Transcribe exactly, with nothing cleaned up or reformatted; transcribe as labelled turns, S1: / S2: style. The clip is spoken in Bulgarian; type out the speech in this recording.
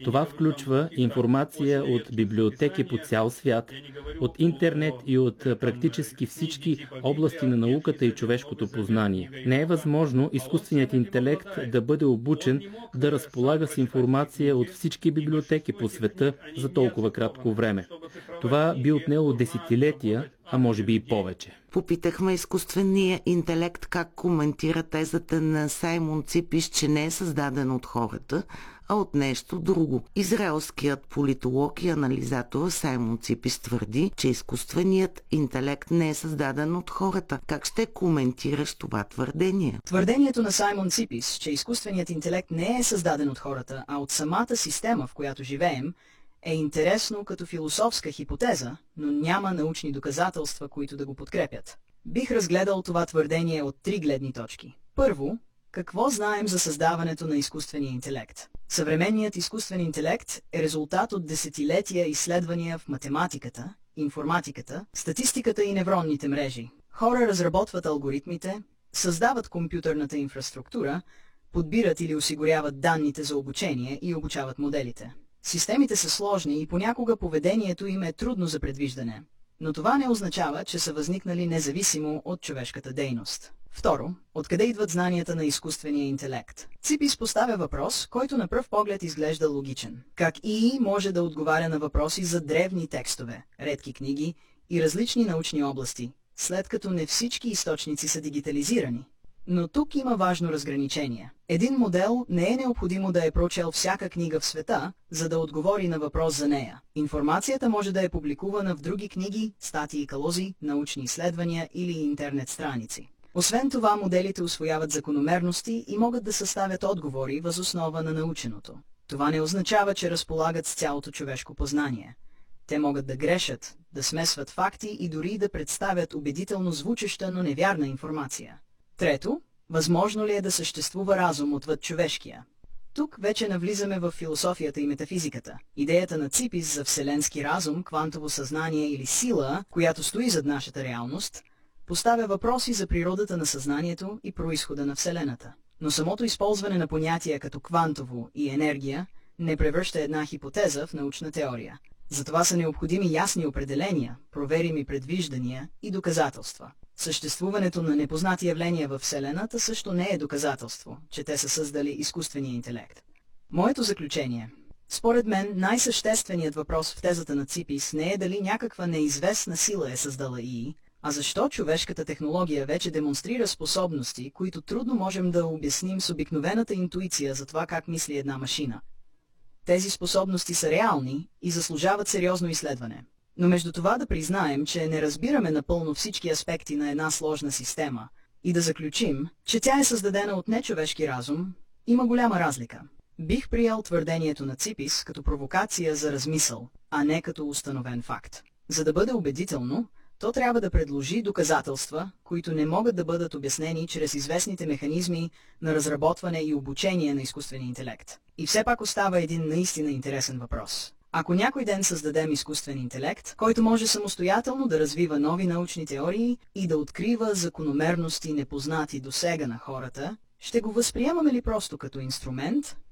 S1: Това включва информация от библиотеки по цял свят, от интернет и от практически всички области на науката и човешкото познание. Не е възможно изкуственият интелект да бъде обучен да разполага с информация от всички библиотеки по света за толкова кратко време. Това би отнело десетилетия, а може би и повече.
S2: Попитахме изкуствения интелект как коментира тезата на Саймон Ципис, че не е създаден от хората, а от нещо друго. Израелският политолог и анализатор Саймон Ципис твърди, че изкуственият интелект не е създаден от хората. Как ще коментираш това твърдение?
S3: Твърдението на Саймон Ципис, че изкуственият интелект не е създаден от хората, а от самата система, в която живеем, е интересно като философска хипотеза, но няма научни доказателства, които да го подкрепят. Бих разгледал това твърдение от три гледни точки. Първо, какво знаем за създаването на изкуствения интелект? Съвременният изкуствен интелект е резултат от десетилетия изследвания в математиката, информатиката, статистиката и невронните мрежи. Хора разработват алгоритмите, създават компютърната инфраструктура, подбират или осигуряват данните за обучение и обучават моделите. Системите са сложни и понякога поведението им е трудно за предвиждане, но това не означава, че са възникнали независимо от човешката дейност. Второ, откъде идват знанията на изкуствения интелект? Ципис поставя въпрос, който на пръв поглед изглежда логичен. Как ИИ може да отговаря на въпроси за древни текстове, редки книги и различни научни области, след като не всички източници са дигитализирани? Но тук има важно разграничение. Един модел не е необходимо да е прочел всяка книга в света, за да отговори на въпрос за нея. Информацията може да е публикувана в други книги, статии и калози, научни изследвания или интернет страници. Освен това, моделите усвояват закономерности и могат да съставят отговори въз основа на наученото. Това не означава, че разполагат с цялото човешко познание. Те могат да грешат, да смесват факти и дори да представят убедително звучеща, но невярна информация. Трето, възможно ли е да съществува разум отвъд човешкия? Тук вече навлизаме в философията и метафизиката. Идеята на Ципис за вселенски разум, квантово съзнание или сила, която стои зад нашата реалност, поставя въпроси за природата на съзнанието и произхода на Вселената. Но самото използване на понятия като квантово и енергия не превръща една хипотеза в научна теория. Затова са необходими ясни определения, проверими предвиждания и доказателства. Съществуването на непознати явления във Вселената също не е доказателство, че те са създали изкуствения интелект. Моето заключение. Според мен най-същественият въпрос в тезата на Ципис не е дали някаква неизвестна сила е създала ИИ, а защо човешката технология вече демонстрира способности, които трудно можем да обясним с обикновената интуиция за това как мисли една машина. Тези способности са реални и заслужават сериозно изследване. Но между това да признаем, че не разбираме напълно всички аспекти на една сложна система и да заключим, че тя е създадена от нечовешки разум, има голяма разлика. Бих приел твърдението на Ципис като провокация за размисъл, а не като установен факт. За да бъде убедително, то трябва да предложи доказателства, които не могат да бъдат обяснени чрез известните механизми на разработване и обучение на изкуствения интелект. И все пак остава един наистина интересен въпрос. Ако някой ден създадем изкуствен интелект, който може самостоятелно да развива нови научни теории и да открива закономерности непознати досега на хората, ще го възприемаме ли просто като инструмент